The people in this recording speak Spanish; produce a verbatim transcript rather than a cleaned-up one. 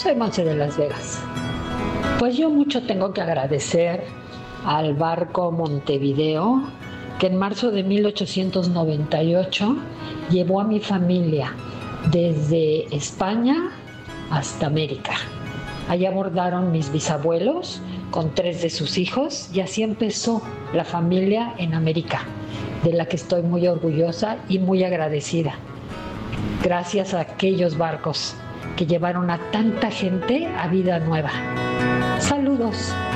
Soy Monse de Las Vegas. Pues yo mucho tengo que agradecer al barco Montevideo, que en marzo de mil ochocientos noventa y ocho llevó a mi familia desde España hasta América. Allá abordaron mis bisabuelos con tres de sus hijos y así empezó la familia en América, de la que estoy muy orgullosa y muy agradecida. Gracias a aquellos barcos que llevaron a tanta gente a vida nueva. Saludos.